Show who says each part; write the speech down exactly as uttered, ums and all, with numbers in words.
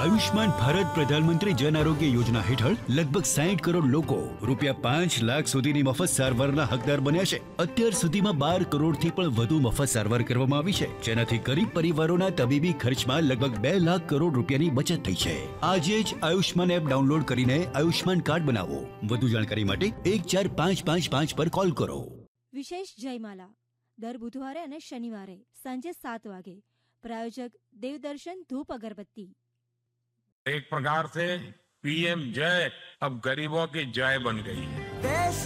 Speaker 1: આયુષ્માન ભારત પ્રધાનમંત્રી જન આરોગ્ય યોજના હેઠળ લગભગ સાઠ કરોડ લોકો રૂપિયા પાંચ લાખ સુધીની મફત સારવારના હકદાર બન્યા છે. અત્યાર સુધીમાં બાર કરોડથી પણ વધુ મફત સારવાર કરવામાં આવી છે, જેનાથી ગરીબ પરિવારોના તબીબી ખર્ચમાં લગભગ બે લાખ કરોડ રૂપિયાની બચત થઈ છે. આજે જ આયુષ્માન એપ ડાઉનલોડ કરીને આયુષ્માન કાર્ડ બનાવો. વધુ જાણકારી માટે એક ચાર પાંચ પાંચ પાંચ પર કોલ કરો.
Speaker 2: વિશેષ જયમાલા દર બુધવારે અને શનિવારે સાંજે સાત વાગે. प्रायोजक देवदर्शन धूप अगरबत्ती.
Speaker 3: एक प्रकार से पीएम जय अब गरीबों की जय बन गई है.